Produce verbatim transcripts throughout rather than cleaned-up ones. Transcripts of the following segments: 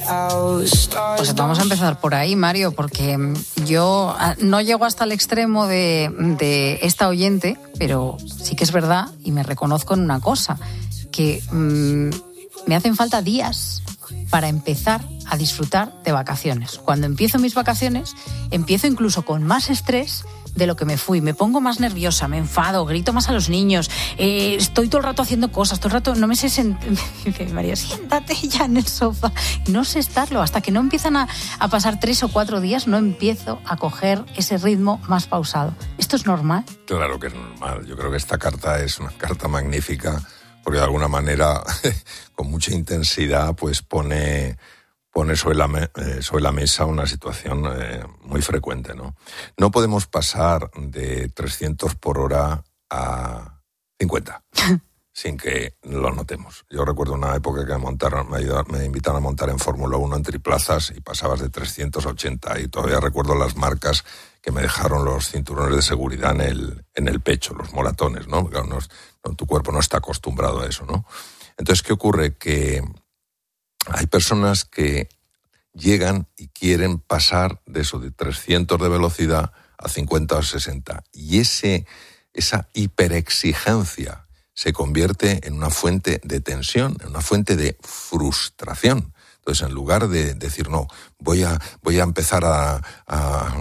Pues vamos a empezar por ahí, Mario, porque yo no llego hasta el extremo de, de esta oyente, pero sí que es verdad y me reconozco en una cosa, que mmm, me hacen falta días para empezar a disfrutar de vacaciones. Cuando empiezo mis vacaciones, empiezo incluso con más estrés de lo que me fui. Me pongo más nerviosa, me enfado, grito más a los niños, eh, estoy todo el rato haciendo cosas, todo el rato no me sé sentar. Dice María, siéntate ya en el sofá. No sé estarlo. Hasta que no empiezan a, a pasar tres o cuatro días, no empiezo a coger ese ritmo más pausado. ¿Esto es normal? Claro que es normal. Yo creo que esta carta es una carta magnífica, porque de alguna manera, con mucha intensidad, pues pone... pone sobre la, me- eh, sobre la mesa una situación eh, muy frecuente, ¿no? No podemos pasar de trescientos por hora a cincuenta sin que lo notemos. Yo recuerdo una época que me, montaron, me, ayudaron, me invitaron a montar en Fórmula uno en triplazas y pasabas de trescientos a ochenta, y todavía recuerdo las marcas que me dejaron los cinturones de seguridad en el, en el pecho, los moratones, ¿no? Porque no, no, tu cuerpo no está acostumbrado a eso, ¿no? Entonces, ¿qué ocurre? Que hay personas que llegan y quieren pasar de eso, de trescientos de velocidad a cincuenta o sesenta. Y ese, esa hiperexigencia se convierte en una fuente de tensión, en una fuente de frustración. Entonces, en lugar de decir, no, voy a, voy a empezar a, a,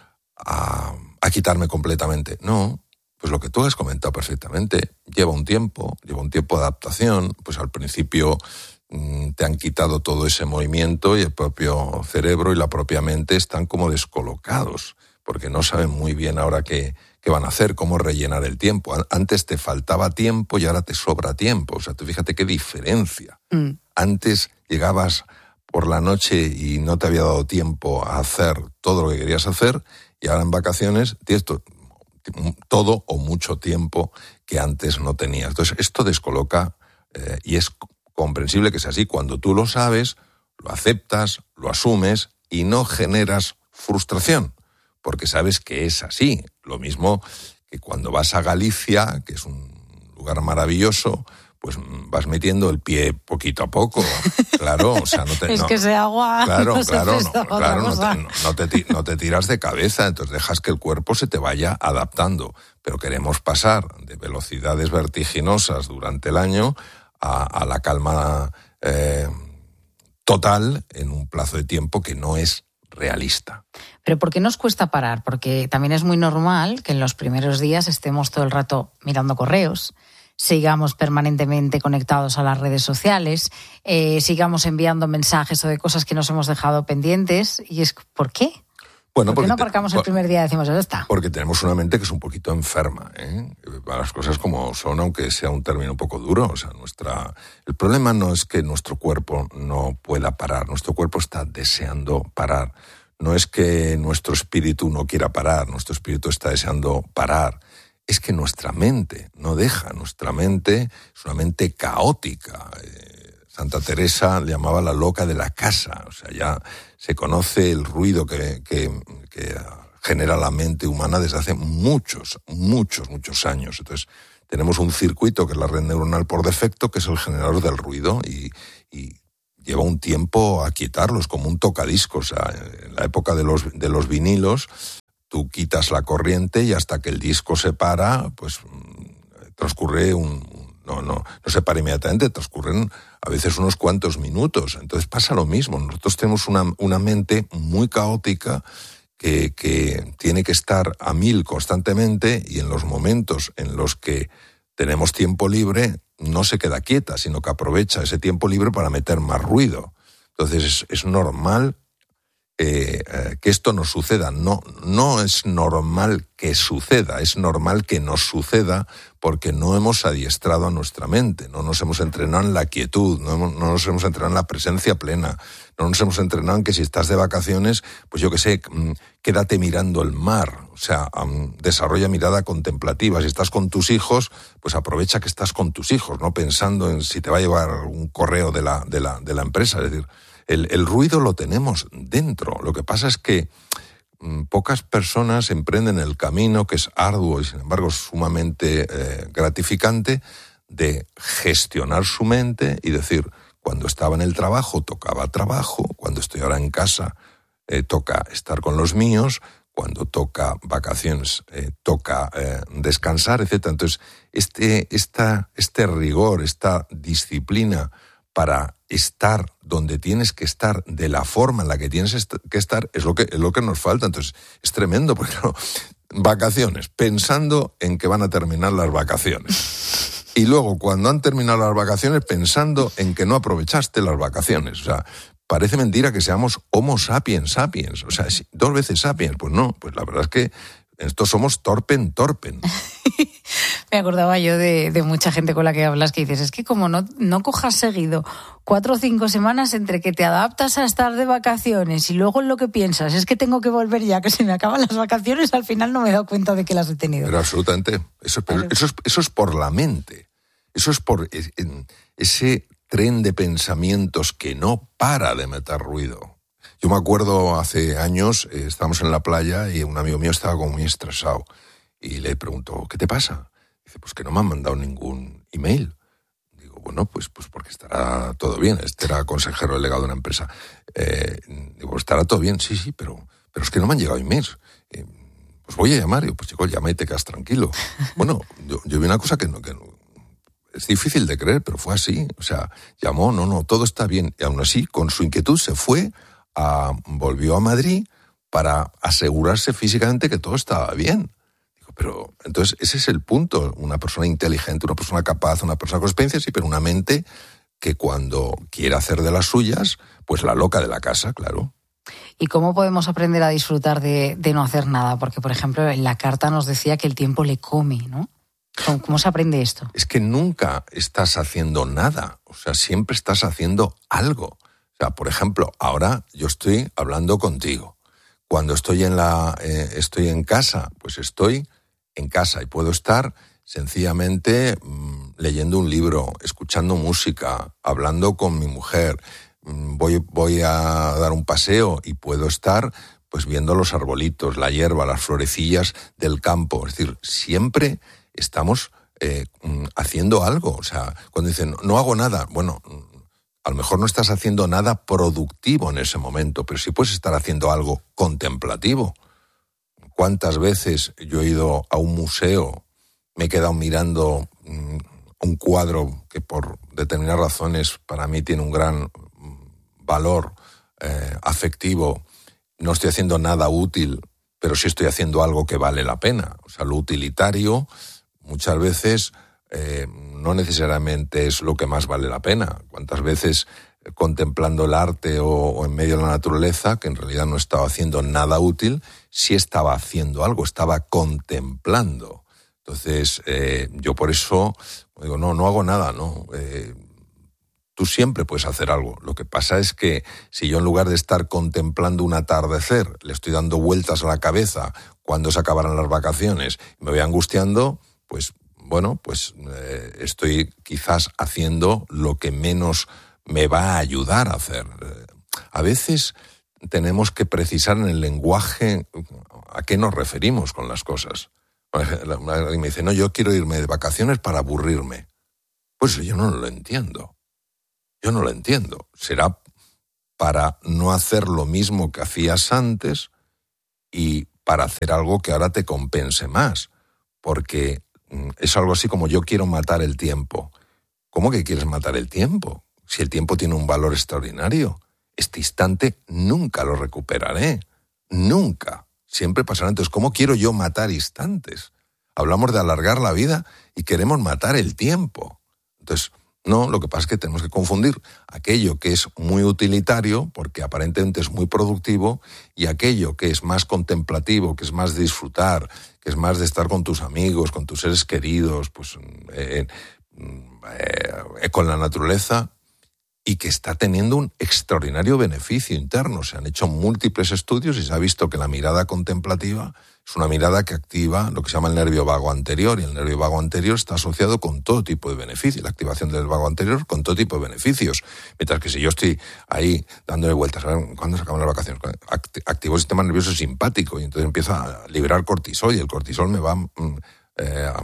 a, a quitarme completamente. No, pues lo que tú has comentado perfectamente, lleva un tiempo, lleva un tiempo de adaptación. Pues al principio te han quitado todo ese movimiento y el propio cerebro y la propia mente están como descolocados, porque no saben muy bien ahora qué, qué van a hacer, cómo rellenar el tiempo. Antes te faltaba tiempo y ahora te sobra tiempo. O sea, tú fíjate qué diferencia. Mm. Antes llegabas por la noche y no te había dado tiempo a hacer todo lo que querías hacer, y ahora en vacaciones tienes to- todo o mucho tiempo que antes no tenías. Entonces, esto descoloca eh, y es comprensible que sea así. Cuando tú lo sabes, lo aceptas, lo asumes y no generas frustración, porque sabes que es así. Lo mismo que cuando vas a Galicia, que es un lugar maravilloso, pues vas metiendo el pie poquito a poco. Claro, o sea, no te... es no, que ese agua... Claro, no claro, se no, claro, no te, no, no, te, no te tiras de cabeza, entonces dejas que el cuerpo se te vaya adaptando. Pero queremos pasar de velocidades vertiginosas durante el año A, a la calma eh, total en un plazo de tiempo que no es realista. ¿Pero por qué nos cuesta parar? Porque también es muy normal que en los primeros días estemos todo el rato mirando correos, sigamos permanentemente conectados a las redes sociales, eh, sigamos enviando mensajes o de cosas que nos hemos dejado pendientes. ¿Y es por qué? Bueno, ¿Por qué no aparcamos te, el primer día y decimos, ya está? Porque tenemos una mente que es un poquito enferma, ¿eh? Las cosas como son, aunque sea un término un poco duro. O sea, nuestra... El problema no es que nuestro cuerpo no pueda parar. Nuestro cuerpo está deseando parar. No es que nuestro espíritu no quiera parar. Nuestro espíritu está deseando parar. Es que nuestra mente no deja. Nuestra mente es una mente caótica. Santa Teresa le llamaba la loca de la casa. O sea, ya se conoce el ruido que, que, que genera la mente humana desde hace muchos, muchos, muchos años. Entonces, tenemos un circuito que es la red neuronal por defecto, que es el generador del ruido, y, y lleva un tiempo a quitarlo. Es como un tocadiscos. O sea, en la época de los, de los vinilos, tú quitas la corriente y hasta que el disco se para, pues transcurre un... No, no, no se para inmediatamente, transcurren a veces unos cuantos minutos. Entonces pasa lo mismo. Nosotros tenemos una, una mente muy caótica que, que tiene que estar a mil constantemente, y en los momentos en los que tenemos tiempo libre no se queda quieta, sino que aprovecha ese tiempo libre para meter más ruido. Entonces es, es normal eh, eh, que esto nos suceda. No, no es normal que suceda, es normal que nos suceda porque no hemos adiestrado a nuestra mente, no nos hemos entrenado en la quietud, no, hemos, no nos hemos entrenado en la presencia plena, no nos hemos entrenado en que si estás de vacaciones, pues yo qué sé, quédate mirando el mar, o sea, um, desarrolla mirada contemplativa. Si estás con tus hijos, pues aprovecha que estás con tus hijos, no pensando en si te va a llevar un correo de la, de la, de la empresa. Es decir, el, el ruido lo tenemos dentro. Lo que pasa es que um, pocas personas emprenden el camino, que es arduo y sin embargo sumamente eh, gratificante, de gestionar su mente y decir, Cuando estaba en el trabajo, tocaba trabajo. Cuando estoy ahora en casa, eh, toca estar con los míos. Cuando toca vacaciones, eh, toca eh, descansar, etcétera. Entonces, este, esta, este rigor, esta disciplina para estar donde tienes que estar, de la forma en la que tienes est- que estar, es lo que, es lo que nos falta. Entonces, es tremendo, porque claro, vacaciones, pensando en que van a terminar las vacaciones. Y luego, cuando han terminado las vacaciones, pensando en que no aprovechaste las vacaciones. O sea, parece mentira que seamos homo sapiens sapiens. O sea, dos veces sapiens. Pues no, pues la verdad es que estos somos torpen torpen. Me acordaba yo de, de mucha gente con la que hablas que dices, es que como no, no cojas seguido cuatro o cinco semanas entre que te adaptas a estar de vacaciones y luego en lo que piensas es que tengo que volver ya, que se me acaban las vacaciones, al final no me he dado cuenta de que las he tenido. Pero absolutamente. Eso, pero eso, es, eso es por la mente. Eso es por ese tren de pensamientos que no para de meter ruido. Yo me acuerdo hace años, eh, estábamos en la playa y un amigo mío estaba como muy estresado. Y le pregunto, ¿qué te pasa? Dice, pues que no me han mandado ningún email. Digo, bueno, pues, pues porque estará todo bien. Este era consejero delegado de una empresa. Eh, digo, estará todo bien. Sí, sí, pero, pero es que no me han llegado emails. Eh, pues voy a llamar. Digo, pues chico, llama y te quedas tranquilo. Bueno, yo, yo vi una cosa que no, que no, es difícil de creer, pero fue así. O sea, llamó, no, no, todo está bien. Y aún así, con su inquietud, se fue, a, volvió a Madrid para asegurarse físicamente que todo estaba bien. Pero entonces ese es el punto, una persona inteligente, una persona capaz, una persona con experiencia, sí, pero una mente que cuando quiere hacer de las suyas, pues la loca de la casa, claro. ¿Y cómo podemos aprender a disfrutar de, de no hacer nada? Porque, por ejemplo, en la carta nos decía que el tiempo le come, ¿no? ¿Cómo, cómo se aprende esto? Es que nunca estás haciendo nada, o sea, siempre estás haciendo algo. O sea, por ejemplo, ahora yo estoy hablando contigo. Cuando estoy en la, eh, estoy en casa, pues estoy en casa y puedo estar sencillamente mmm, leyendo un libro, escuchando música, hablando con mi mujer. Mmm, voy, voy a dar un paseo y puedo estar pues viendo los arbolitos, la hierba, las florecillas del campo. Es decir, siempre estamos eh, haciendo algo. O sea, cuando dicen, no hago nada, bueno, a lo mejor no estás haciendo nada productivo en ese momento, pero sí puedes estar haciendo algo contemplativo. ¿Cuántas veces yo he ido a un museo, me he quedado mirando mmm, un cuadro que por determinadas razones para mí tiene un gran valor eh, afectivo? No estoy haciendo nada útil, pero sí estoy haciendo algo que vale la pena. O sea, lo utilitario muchas veces eh, no necesariamente es lo que más vale la pena. ¿Cuántas veces eh, contemplando el arte o, o en medio de la naturaleza, que en realidad no estaba haciendo nada útil, sí estaba haciendo algo, estaba contemplando? Entonces, eh, yo por eso digo, no, no hago nada, ¿no? Eh, tú siempre puedes hacer algo. Lo que pasa es que si yo en lugar de estar contemplando un atardecer, le estoy dando vueltas a la cabeza cuando se acabarán las vacaciones, me voy angustiando, pues bueno, pues eh, estoy quizás haciendo lo que menos me va a ayudar a hacer. Eh, a veces tenemos que precisar en el lenguaje a qué nos referimos con las cosas. Alguien me dice, no, yo quiero irme de vacaciones para aburrirme. Pues yo no lo entiendo. Yo no lo entiendo. Será para no hacer lo mismo que hacías antes y para hacer algo que ahora te compense más. Porque es algo así como yo quiero matar el tiempo. ¿Cómo que quieres matar el tiempo? Si el tiempo tiene un valor extraordinario. Este instante nunca lo recuperaré. Nunca. Siempre pasará. Entonces, ¿cómo quiero yo matar instantes? Hablamos de alargar la vida y queremos matar el tiempo. Entonces, no, lo que pasa es que tenemos que confundir aquello que es muy utilitario, porque aparentemente es muy productivo, y aquello que es más contemplativo, que es más de disfrutar, que es más de estar con tus amigos, con tus seres queridos, pues eh, eh, con la naturaleza, y que está teniendo un extraordinario beneficio interno. Se han hecho múltiples estudios y se ha visto que la mirada contemplativa es una mirada que activa lo que se llama el nervio vago anterior, y el nervio vago anterior está asociado con todo tipo de beneficios, la activación del vago anterior con todo tipo de beneficios. Mientras que si yo estoy ahí dándole vueltas, a ver, ¿cuándo se acaban las vacaciones? Activo el sistema nervioso simpático y entonces empiezo a liberar cortisol, y el cortisol me va eh,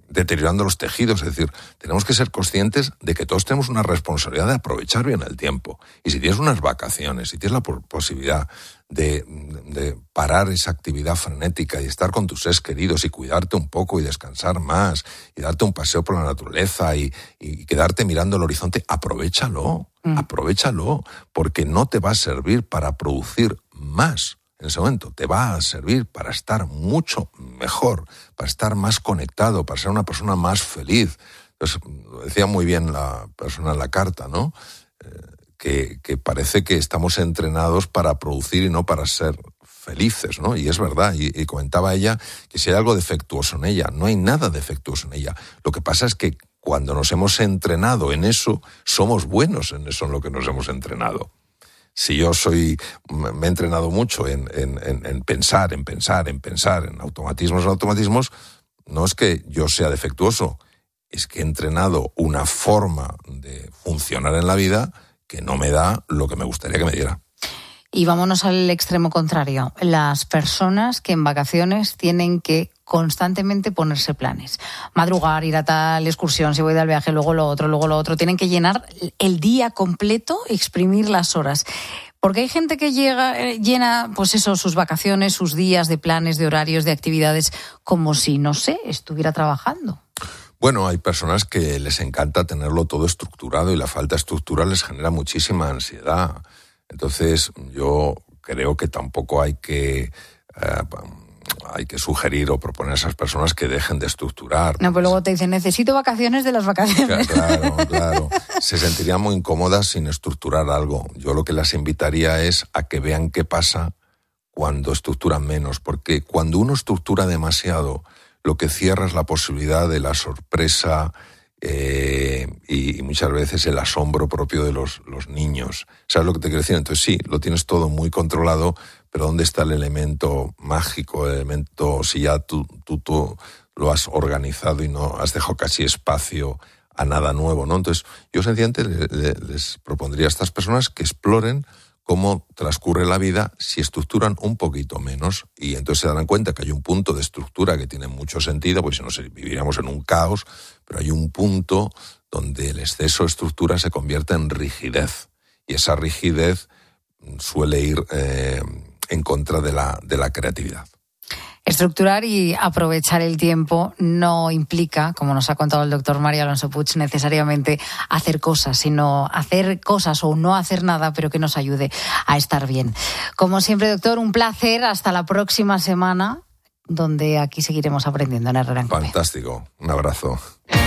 deteriorando los tejidos. Es decir, tenemos que ser conscientes de que todos tenemos una responsabilidad de aprovechar bien el tiempo. Y si tienes unas vacaciones, si tienes la posibilidad de, de parar esa actividad frenética y estar con tus seres queridos y cuidarte un poco y descansar más y darte un paseo por la naturaleza y, y quedarte mirando el horizonte, aprovéchalo, mm. aprovéchalo, porque no te va a servir para producir más. En ese momento te va a servir para estar mucho mejor, para estar más conectado, para ser una persona más feliz. Entonces, lo decía muy bien la persona en la carta, ¿no? Eh, que, que parece que estamos entrenados para producir y no para ser felices, ¿no? Y es verdad, y, y comentaba ella que si hay algo defectuoso en ella, no hay nada defectuoso en ella. Lo que pasa es que cuando nos hemos entrenado en eso, somos buenos en eso en lo que nos hemos entrenado. Si yo soy, me he entrenado mucho en, en, en, en pensar, en pensar, en pensar, en automatismos, en automatismos, no es que yo sea defectuoso, es que he entrenado una forma de funcionar en la vida que no me da lo que me gustaría que me diera. Y vámonos al extremo contrario. Las personas que en vacaciones tienen que constantemente ponerse planes. Madrugar, ir a tal excursión, si voy del viaje, luego lo otro, luego lo otro. Tienen que llenar el día completo, exprimir las horas. Porque hay gente que llega, eh, llena, pues eso, sus vacaciones, sus días de planes, de horarios, de actividades, como si, no sé, estuviera trabajando. Bueno, hay personas que les encanta tenerlo todo estructurado y la falta de estructura les genera muchísima ansiedad. Entonces, yo creo que tampoco hay que eh, hay que sugerir o proponer a esas personas que dejen de estructurar. No, pues luego te dicen, necesito vacaciones de las vacaciones. Claro, claro. Se sentirían muy incómodas sin estructurar algo. Yo lo que las invitaría es a que vean qué pasa cuando estructuran menos, porque cuando uno estructura demasiado, lo que cierra es la posibilidad de la sorpresa, Eh, y, y muchas veces el asombro propio de los, los niños. ¿Sabes lo que te quiero decir? Entonces sí, lo tienes todo muy controlado, pero ¿dónde está el elemento mágico, el elemento, si ya tú, tú, tú lo has organizado y no has dejado casi espacio a nada nuevo, ¿no? Entonces yo sencillamente les, les propondría a estas personas que exploren cómo transcurre la vida si estructuran un poquito menos, y entonces se darán cuenta que hay un punto de estructura que tiene mucho sentido, pues si no viviríamos en un caos, pero hay un punto donde el exceso de estructura se convierte en rigidez, y esa rigidez suele ir eh, en contra de la, de la creatividad. Estructurar y aprovechar el tiempo no implica, como nos ha contado el doctor Mario Alonso Puig, necesariamente hacer cosas, sino hacer cosas o no hacer nada, pero que nos ayude a estar bien. Como siempre, doctor, un placer. Hasta la próxima semana, donde aquí seguiremos aprendiendo en Herrera en Cope. Fantástico. Un abrazo.